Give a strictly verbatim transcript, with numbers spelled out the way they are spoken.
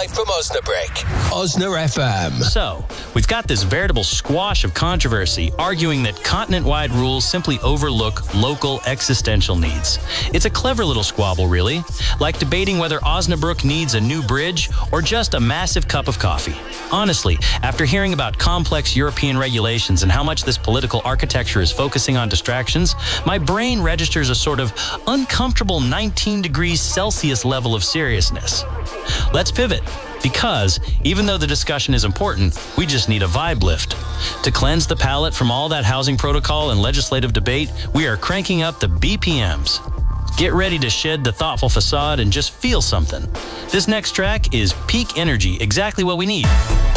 live from Osnabrück. Osna F M. So, we've got this veritable squash of controversy arguing that continent-wide rules simply overlook local existential needs. It's a clever little squabble, really, like debating whether Osnabrück needs a new bridge or just a massive cup of coffee. Honestly, after hearing about complex European regulations and how much this political architecture is focusing on distractions, my brain registers a sort of uncomfortable nineteen degrees Celsius level of seriousness. Let's pivot, because even though the discussion is important, we just need a vibe lift. To cleanse the palate from all that housing protocol and legislative debate, we are cranking up the B P Ms. Get ready to shed the thoughtful facade and just feel something. This next track is peak energy, exactly what we need.